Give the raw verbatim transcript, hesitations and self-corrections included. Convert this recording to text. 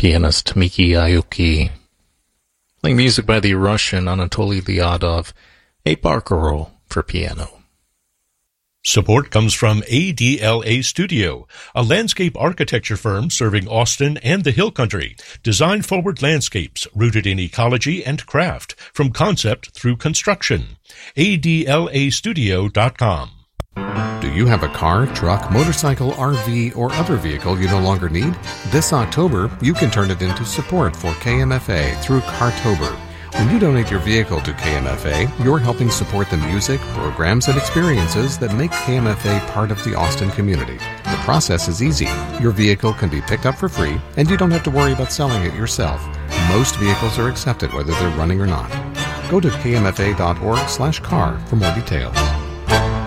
pianist Miki Aoki. Playing music by the Russian Anatoly Lyadov, a barcarolle for piano. Support comes from A D L A Studio, a landscape architecture firm serving Austin and the Hill Country. Design-forward landscapes rooted in ecology and craft, from concept through construction. A D L A studio dot com. Do you have a car, truck, motorcycle, R V, or other vehicle you no longer need? This October, you can turn it into support for K M F A through Cartober. When you donate your vehicle to K M F A, you're helping support the music, programs, and experiences that make K M F A part of the Austin community. The process is easy. Your vehicle can be picked up for free, and you don't have to worry about selling it yourself. Most vehicles are accepted whether they're running or not. Go to K M F A dot org slash car for more details.